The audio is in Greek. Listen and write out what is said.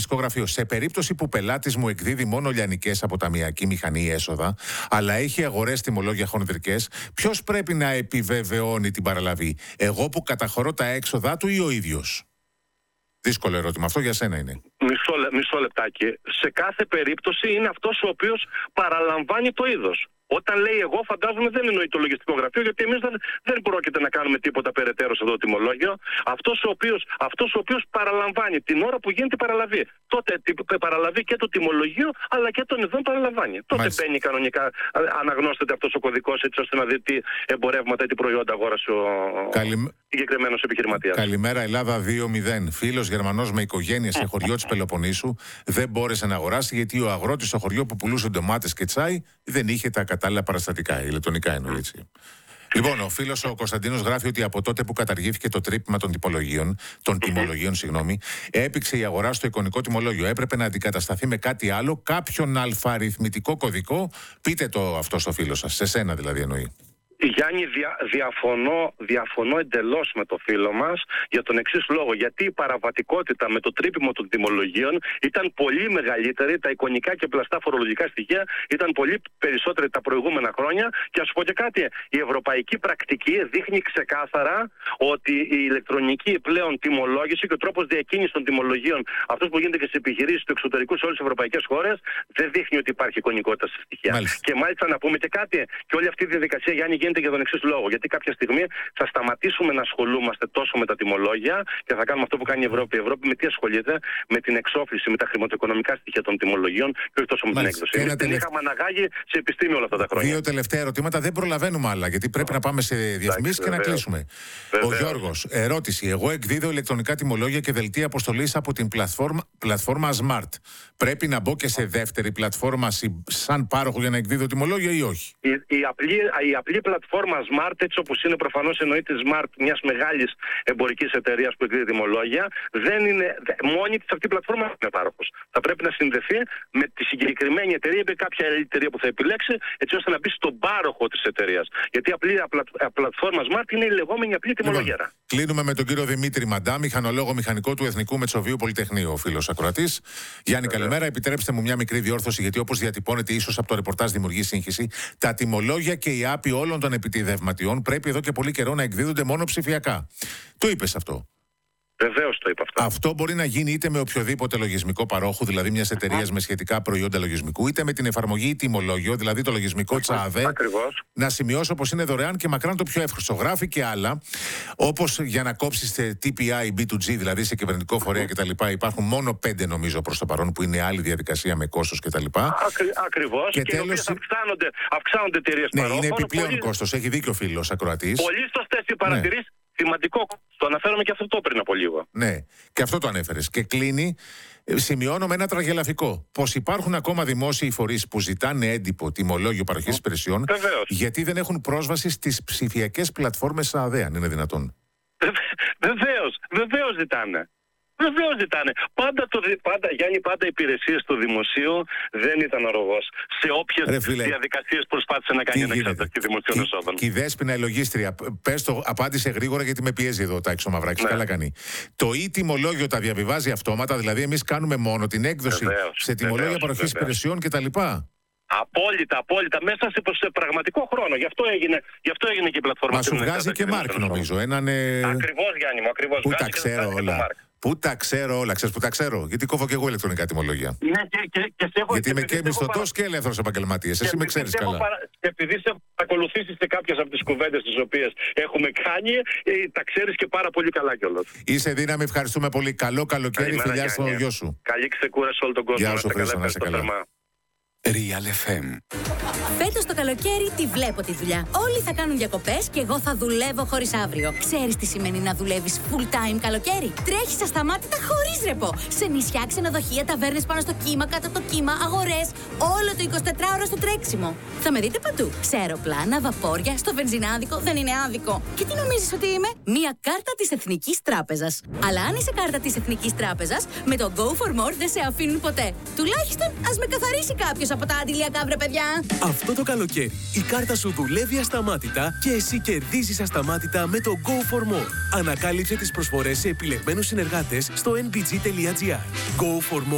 λογιστικό γραφείο. Σε περίπτωση που πελάτης μου εκδίδει μόνο λιανικές από ταμιακή μηχανή ή έσοδα, αλλά έχει αγορές τιμολόγια χονδρικές, ποιος πρέπει να επιβεβαιώνει την παραλαβή? Εγώ που καταχωρώ τα έξοδά του ή ο ίδιος? Δύσκολο ερώτημα. Αυτό για σένα είναι. Μισό λεπτάκι. Σε κάθε περίπτωση είναι αυτός ο οποίος παραλαμβάνει το είδος. Όταν λέει εγώ, φαντάζομαι δεν εννοεί το λογιστικό γραφείο, γιατί εμείς δεν πρόκειται να κάνουμε τίποτα περαιτέρω σε αυτό το τιμολόγιο. Αυτός ο οποίος παραλαμβάνει την ώρα που γίνεται η παραλαβή. Τότε παραλαβεί και το τιμολόγιο, αλλά και τον ειδών παραλαμβάνει. Τότε μπαίνει κανονικά, αναγνώστεται αυτός ο κωδικός, έτσι ώστε να δει τι εμπορεύματα ή τι προϊόντα αγόρασε ο συγκεκριμένος επιχειρηματίας. Καλημέρα, Ελλάδα 2-0. Φίλος Γερμανός με οικογένεια σε χωριό της Πελοποννήσου δεν μπόρεσε να αγοράσει, γιατί ο αγρότης στο χωριό που πουλούσε ντομάτες και τσάι δεν είχε τα κατάλληλα παραστατικά, ηλεκτρονικά εννοεί, έτσι. Λοιπόν, ο φίλος ο Κωνσταντίνος γράφει ότι από τότε που καταργήθηκε το τρύπημα των τιμολογίων, έπηξε η αγορά στο εικονικό τιμολόγιο. Έπρεπε να αντικατασταθεί με κάτι άλλο, κάποιον αλφαριθμητικό κωδικό. Πείτε το αυτό στο φίλο σας, σε σένα δηλαδή εννοεί. Γιάννη, διαφωνώ εντελώς με το φίλο μας για τον εξής λόγο. Γιατί η παραβατικότητα με το τρύπημα των τιμολογίων ήταν πολύ μεγαλύτερη, τα εικονικά και πλαστά φορολογικά στοιχεία ήταν πολύ περισσότερη τα προηγούμενα χρόνια. Και ας πω και κάτι, η ευρωπαϊκή πρακτική δείχνει ξεκάθαρα ότι η ηλεκτρονική πλέον τιμολόγηση και ο τρόπος διακίνησης των τιμολογίων, αυτός που γίνεται και στις επιχειρήσεις του εξωτερικού σε όλες τις ευρωπαϊκές χώρες, δεν δείχνει ότι υπάρχει εικονικότητα στα στοιχεία. Και μάλιστα να πούμε και κάτι, και όλη αυτή η διαδικασία, Γιάννη, γίνεται για τον εξής λόγο. Γιατί κάποια στιγμή θα σταματήσουμε να ασχολούμαστε τόσο με τα τιμολόγια και θα κάνουμε αυτό που κάνει η Ευρώπη. Η Ευρώπη με τι ασχολείται? Με την εξόφληση, με τα χρηματοοικονομικά στοιχεία των τιμολογίων και όχι τόσο με την έκδοση. Εμείς την είχαμε αναγάγει σε επιστήμη όλα αυτά τα χρόνια. Δύο τελευταία ερωτήματα, δεν προλαβαίνουμε άλλα, γιατί πρέπει να πάμε σε διαφημίσεις και να κλείσουμε. Ο Γιώργος, ερώτηση. Εγώ εκδίδω ηλεκτρονικά τιμολόγια και δελτία αποστολής από την πλατφόρμα Smart. Πρέπει να μπω και σε δεύτερη πλατφόρμα σαν πάροχο για να εκδίδω τιμολόγια ή όχι? Η απλή πλατφόρμα Smart, έτσι όπως είναι, προφανώς εννοεί τη Smart, μιας μεγάλης εμπορικής εταιρείας που εκδίδει τιμολόγια, δεν είναι μόνη της αυτή η πλατφόρμα, είναι πάροχος. Θα πρέπει να συνδεθεί με τη συγκεκριμένη εταιρεία ή κάποια εταιρεία που θα επιλέξει, έτσι ώστε να μπει στον πάροχο της εταιρείας. Γιατί η απλή πλατφόρμα Smart είναι η λεγόμενη απλή τιμολογία. Κλείνουμε με τον κύριο Δημήτρη Μαντά, μηχανολόγο μηχανικό του Εθνικού Μετσοβίου Πολυτεχνείου, ο φίλος ακροατής. Γιάννη, καλημέρα. Επιτρέψτε μου μια μικρή διόρθωση, γιατί όπως διατυπώνεται ίσως από το ρεπορτάζ δημιουργεί σύγχυση. Τα τιμολόγια και οι άποι όλων των επιτιδευματιών πρέπει εδώ και πολύ καιρό να εκδίδονται μόνο ψηφιακά. Το είπες αυτό? Βεβαίως το είπα αυτό. Αυτό μπορεί να γίνει είτε με οποιοδήποτε λογισμικό παρόχου, δηλαδή μια εταιρεία με σχετικά προϊόντα λογισμικού, είτε με την εφαρμογή τιμολόγιο, δηλαδή το λογισμικό ΤΣΑΔΕ. Ακριβώς. Να σημειώσω πως είναι δωρεάν και μακράν το πιο εύκολο. Γράφει και άλλα, όπως για να κόψεις TPI, B2G, δηλαδή σε κυβερνητικό φορέα κτλ. Υπάρχουν μόνο 5 νομίζω προς το παρόν, που είναι άλλη διαδικασία με κόστος κτλ. Ακριβώς. Και τέλος αυξάνονται εταιρείες παρόχων. Ναι, είναι επιπλέον κόστος. Έχει δίκιο ο φίλος ακροατής. Πολύ σωστές οι παρατηρήσεις. Σημαντικό. Το αναφέρομαι και αυτό πριν από λίγο. Ναι, και αυτό το ανέφερες. Και κλείνει, σημειώνω με ένα τραγελαφικό, πως υπάρχουν ακόμα δημόσιοι φορείς που ζητάνε έντυπο τιμολόγιο παροχής υπηρεσιών, γιατί δεν έχουν πρόσβαση στις ψηφιακές πλατφόρμες ΑΔΕ, αν είναι δυνατόν. Βεβαίως ζητάνε. Βεβαίως ζητάνε. Γιάννη, πάντα οι υπηρεσίες του δημοσίου δεν ήταν αρρωγός σε όποιες διαδικασίες προσπάθησε να κάνει ένα εξεταστική δημοσίων εσόδων. Και η Δέσποινα, η λογίστρια, πες το, απάντησε γρήγορα γιατί με πιέζει εδώ τα Μαυράκης. Ναι. Καλά κάνει. Το τιμολόγιο τα διαβιβάζει αυτόματα, δηλαδή εμείς κάνουμε μόνο την έκδοση σε τιμολόγια παροχής υπηρεσιών κτλ. Απόλυτα. Μέσα σε πραγματικό χρόνο. Γι' αυτό έγινε και η πλατφόρμα. Μα σου βγάζει και Μάρκ, νομίζω. Ακριβώς, Γιάννη μου, ακριβώς. Πού τα ξέρω όλα. Πού τα ξέρω όλα, ξέρεις που τα ξέρω? Γιατί κόβω και εγώ ηλεκτρονικά τιμολόγια. Ναι, γιατί είμαι και μισθωτός και ελεύθερος επαγγελματίας. Εσύ με ξέρεις καλά. Και επειδή σε ακολουθήσεις σε κάποιες από τις κουβέντες τις οποίες έχουμε κάνει, τα ξέρεις και πάρα πολύ καλά κιόλας. Είσαι δύναμη, ευχαριστούμε πολύ. Καλό καλοκαίρι, φιλιά στο γιο σου. Καλή ξεκούραση σε όλο τον κόσμο. Γεια σου, Χρήστο, να είσαι καλά. Real FM. Φέτος το καλοκαίρι τη βλέπω τη δουλειά. Όλοι θα κάνουν διακοπές και εγώ θα δουλεύω χωρίς αύριο. Ξέρεις τι σημαίνει να δουλεύεις full time καλοκαίρι? Τρέχεις ασταμάτητα χωρίς ρεπό. Σε νησιά, ξενοδοχεία, ταβέρνες πάνω στο κύμα, κάτω το κύμα, αγορές. Όλο το 24ωρο στο τρέξιμο. Θα με δείτε παντού. Σε αεροπλάνα, βαπόρια, στο βενζινάδικο. Δεν είναι άδικο. Και τι νομίζεις ότι είμαι? Μία κάρτα της Εθνικής Τράπεζας. Αλλά αν είσαι κάρτα της Εθνικής Τράπεζας, με το Go for More δεν σε αφήνουν ποτέ. Τουλάχιστον ας με καθαρίσει κάποιος από τα αντιλιακά, βρε παιδιά. Αυτό το καλοκαίρι η κάρτα σου δουλεύει ασταμάτητα και εσύ κερδίζεις ασταμάτητα με το Go for More. Ανακάλυψε τις προσφορές σε επιλεγμένους συνεργάτες στο nbg.gr. Go for More.